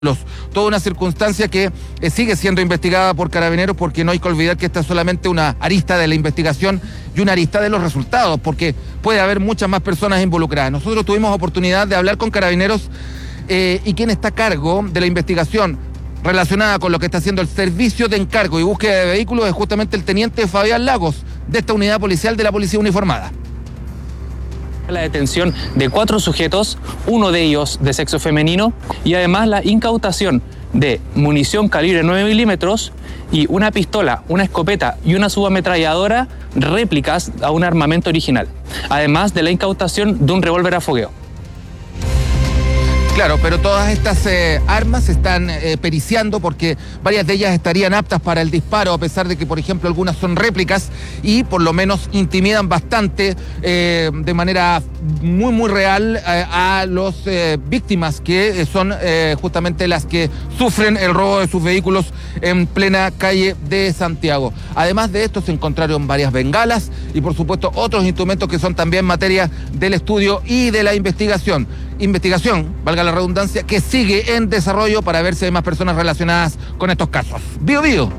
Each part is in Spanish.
Toda una circunstancia que sigue siendo investigada por Carabineros, porque no hay que olvidar que esta es solamente una arista de la investigación y una arista de los resultados, porque puede haber muchas más personas involucradas. Nosotros tuvimos oportunidad de hablar con Carabineros y quien está a cargo de la investigación relacionada con lo que está haciendo el servicio de encargo y búsqueda de vehículos es justamente el teniente Fabián Lagos, de esta unidad policial de la Policía Uniformada. La detención de 4 sujetos, uno de ellos de sexo femenino, y además la incautación de munición calibre 9 milímetros y una pistola, una escopeta y una subametralladora réplicas a un armamento original, además de la incautación de un revólver a fogueo. Claro, pero todas estas armas se están periciando porque varias de ellas estarían aptas para el disparo, a pesar de que, por ejemplo, algunas son réplicas y por lo menos intimidan bastante de manera muy real a las víctimas, que son justamente las que sufren el robo de sus vehículos en plena calle de Santiago. Además de esto se encontraron varias bengalas y, por supuesto, otros instrumentos que son también materia del estudio y de la investigación. Investigación, valga la redundancia, que sigue en desarrollo para ver si hay más personas relacionadas con estos casos. Bío Bío.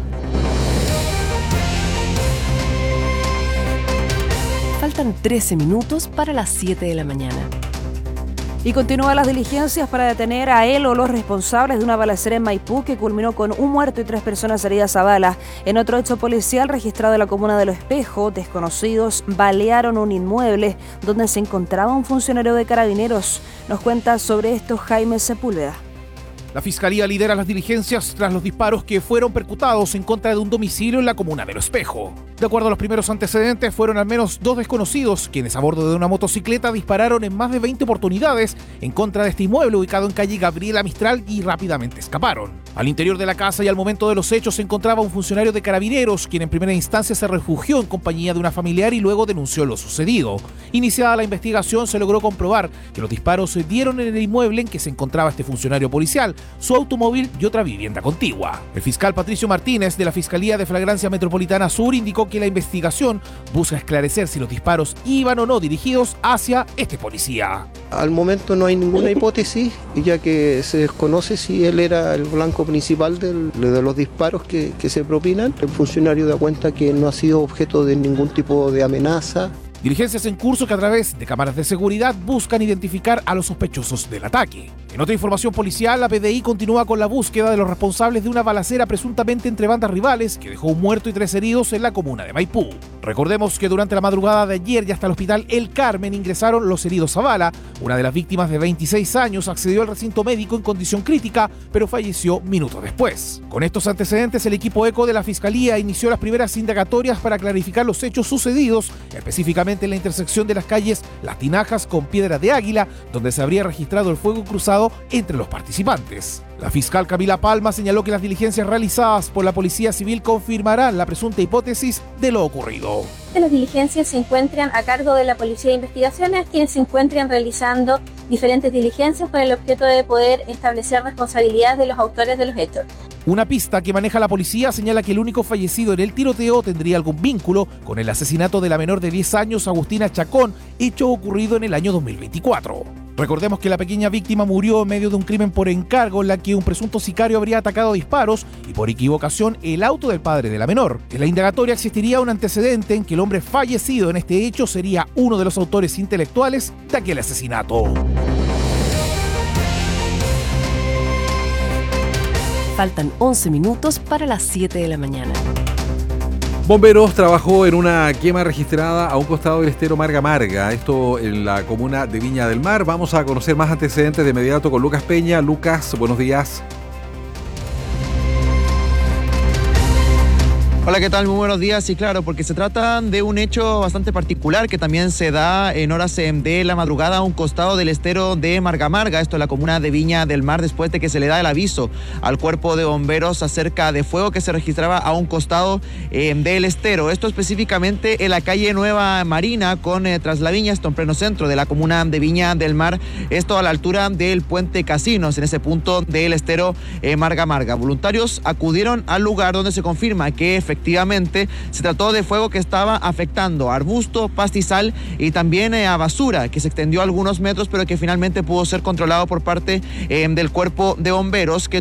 Faltan 13 minutos para las 7 de la mañana. Y continúan las diligencias para detener a él o los responsables de una balacera en Maipú que culminó con un muerto y 3 personas heridas a bala. En otro hecho policial registrado en la comuna de Los Espejos, desconocidos balearon un inmueble donde se encontraba un funcionario de Carabineros. Nos cuenta sobre esto Jaime Sepúlveda. La Fiscalía lidera las diligencias tras los disparos que fueron percutados en contra de un domicilio en la comuna de Los Espejos. De acuerdo a los primeros antecedentes, fueron al menos 2 desconocidos quienes a bordo de una motocicleta dispararon en más de 20 oportunidades en contra de este inmueble ubicado en calle Gabriela Mistral y rápidamente escaparon. Al interior de la casa y al momento de los hechos se encontraba un funcionario de Carabineros, quien en primera instancia se refugió en compañía de una familiar y luego denunció lo sucedido. Iniciada la investigación, se logró comprobar que los disparos se dieron en el inmueble en que se encontraba este funcionario policial, su automóvil y otra vivienda contigua. El fiscal Patricio Martínez de la Fiscalía de Flagrancia Metropolitana Sur indicó que la investigación busca esclarecer si los disparos iban o no dirigidos hacia este policía. Al momento no hay ninguna hipótesis, ya que se desconoce si él era el blanco principal de los disparos que se propinan. El funcionario da cuenta que no ha sido objeto de ningún tipo de amenaza. Diligencias en curso que a través de cámaras de seguridad buscan identificar a los sospechosos del ataque. En otra información policial, la PDI continúa con la búsqueda de los responsables de una balacera presuntamente entre bandas rivales que dejó un muerto y 3 heridos en la comuna de Maipú. Recordemos que durante la madrugada de ayer y hasta el hospital El Carmen ingresaron los heridos a bala. Una de las víctimas de 26 años accedió al recinto médico en condición crítica, pero falleció minutos después. Con estos antecedentes, el equipo ECO de la Fiscalía inició las primeras indagatorias para clarificar los hechos sucedidos, específicamente en la intersección de las calles Las Tinajas con Piedra de Águila, donde se habría registrado el fuego cruzado entre los participantes. La fiscal Camila Palma señaló que las diligencias realizadas por la Policía Civil confirmarán la presunta hipótesis de lo ocurrido. Las diligencias se encuentran a cargo de la Policía de Investigaciones, quienes se encuentran realizando diferentes diligencias con el objeto de poder establecer responsabilidades de los autores de los hechos. Una pista que maneja la policía señala que el único fallecido en el tiroteo tendría algún vínculo con el asesinato de la menor de 10 años, Agustina Chacón, hecho ocurrido en el año 2024. Recordemos que la pequeña víctima murió en medio de un crimen por encargo en la que un presunto sicario habría atacado a disparos y por equivocación el auto del padre de la menor. En la indagatoria existiría un antecedente en que el hombre fallecido en este hecho sería uno de los autores intelectuales de aquel asesinato. Faltan 11 minutos para las 7 de la mañana. Bomberos trabajó en una quema registrada a un costado del estero Marga Marga, esto en la comuna de Viña del Mar. Vamos a conocer más antecedentes de inmediato con Lucas Peña. Lucas, buenos días. Hola, ¿qué tal? Muy buenos días. Y claro, porque se trata de un hecho bastante particular que también se da en horas de la madrugada a un costado del estero de Marga Marga, esto en la comuna de Viña del Mar, después de que se le da el aviso al cuerpo de bomberos acerca de fuego que se registraba a un costado del estero. Esto específicamente en la calle Nueva Marina con Traslaviña, esto en pleno centro de la comuna de Viña del Mar, esto a la altura del puente Casinos, en ese punto del estero Marga Marga. Voluntarios acudieron al lugar donde se confirma que efectivamente efectivamente se trató de fuego que estaba afectando a arbusto, pastizal y también a basura, que se extendió algunos metros, pero que finalmente pudo ser controlado por parte del cuerpo de bomberos, que